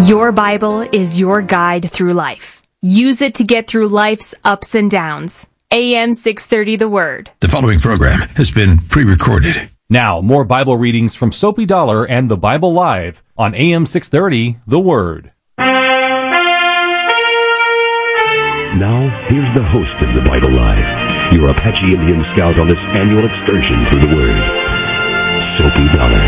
Your Bible is your guide through life. Use it to get through life's ups and downs. AM 630 The Word. The following program has been pre-recorded. Now, more Bible readings from Soapy Dollar and the Bible Live on AM 630 The Word. Now, here's the host of the Bible Live, your Apache Indian scout on this annual excursion through the Word, Soapy Dollar.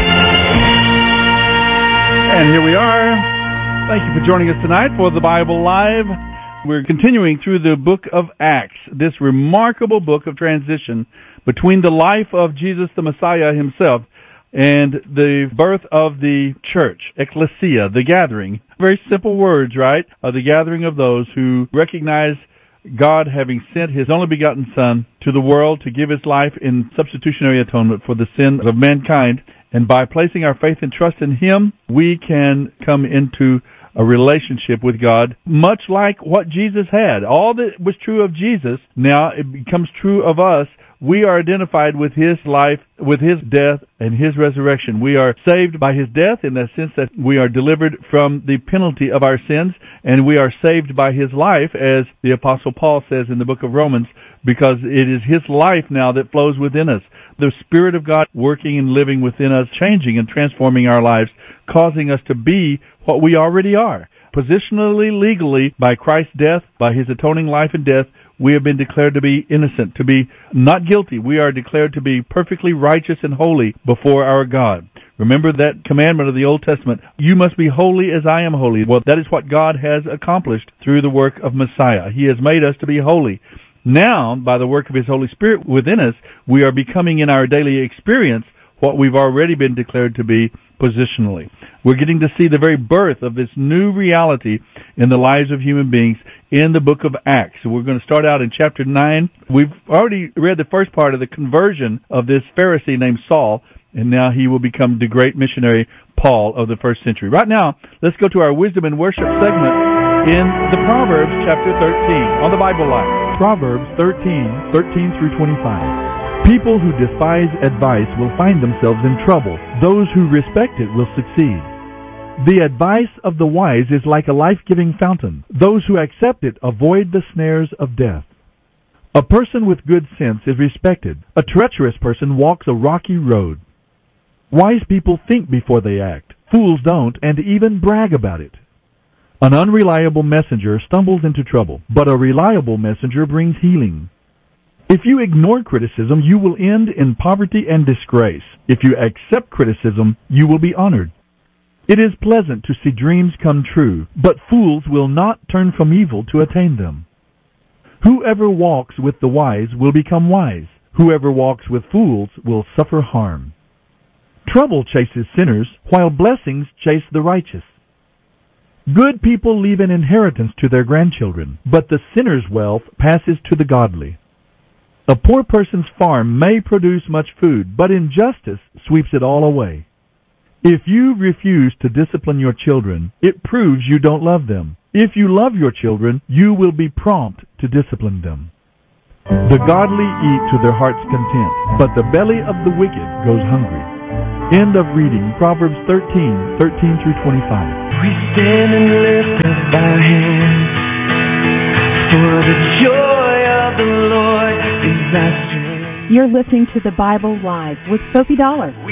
And here we are. Thank you for joining us tonight for the Bible Live. We're continuing through the book of Acts, this remarkable book of transition between the life of Jesus the Messiah himself and the birth of the church, ecclesia, the gathering. Very simple words, right? The gathering of those who recognize God having sent His only begotten Son to the world to give His life in substitutionary atonement for the sin of mankind. And by placing our faith and trust in Him, we can come into a relationship with God, much like what Jesus had. All that was true of Jesus, now it becomes true of us. We are identified with His life, with His death, and His resurrection. We are saved by His death in the sense that we are delivered from the penalty of our sins, and we are saved by His life, as the Apostle Paul says in the book of Romans, because it is His life now that flows within us. The Spirit of God working and living within us, changing and transforming our lives, causing us to be what we already are. Positionally, legally, by Christ's death, by His atoning life and death, we have been declared to be innocent, to be not guilty. We are declared to be perfectly righteous and holy before our God. Remember that commandment of the Old Testament, you must be holy as I am holy. Well, that is what God has accomplished through the work of Messiah. He has made us to be holy. Now, by the work of His Holy Spirit within us, we are becoming in our daily experience what we've already been declared to be positionally. We're getting to see the very birth of this new reality in the lives of human beings in the book of Acts. So we're going to start out in chapter 9. We've already read the first part of the conversion of this Pharisee named Saul, and now he will become the great missionary Paul of the first century. Right now, let's go to our wisdom and worship segment in the Proverbs chapter 13 on the Bible Live. Proverbs 13 through 25. People who despise advice will find themselves in trouble. Those who respect it will succeed. The advice of the wise is like a life-giving fountain. Those who accept it avoid the snares of death. A person with good sense is respected. A treacherous person walks a rocky road. Wise people think before they act. Fools don't, and even brag about it. An unreliable messenger stumbles into trouble, but a reliable messenger brings healing. If you ignore criticism, you will end in poverty and disgrace. If you accept criticism, you will be honored. It is pleasant to see dreams come true, but fools will not turn from evil to attain them. Whoever walks with the wise will become wise. Whoever walks with fools will suffer harm. Trouble chases sinners, while blessings chase the righteous. Good people leave an inheritance to their grandchildren, but the sinner's wealth passes to the godly. A poor person's farm may produce much food, but injustice sweeps it all away. If you refuse to discipline your children, it proves you don't love them. If you love your children, you will be prompt to discipline them. The godly eat to their heart's content, but the belly of the wicked goes hungry. End of reading Proverbs 13 through 25. We stand and lift up our hands, for the joy of the Lord is our strength. You're listening to the Bible Live with Soapy Dollar. We